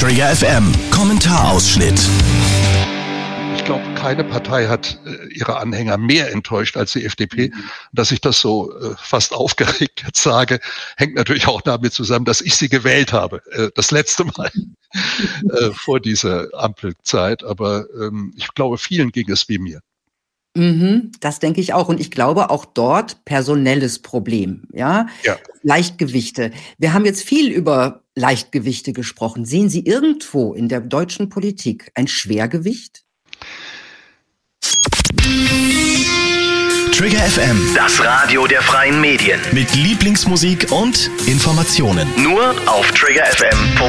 Trigger FM Kommentarausschnitt. Ich glaube, keine Partei hat ihre Anhänger mehr enttäuscht als die FDP. Dass ich das so fast aufgeregt jetzt sage, hängt natürlich auch damit zusammen, dass ich sie gewählt habe. Das letzte Mal vor dieser Ampelzeit. Aber ich glaube, vielen ging es wie mir. Das denke ich auch. Und ich glaube auch dort personelles Problem. Ja? Leichtgewichte. Wir haben jetzt viel über Leichtgewichte gesprochen. Sehen Sie irgendwo in der deutschen Politik ein Schwergewicht? Trigger FM, Das Radio der freien Medien. mit Lieblingsmusik und Informationen. Nur auf triggerfm.de.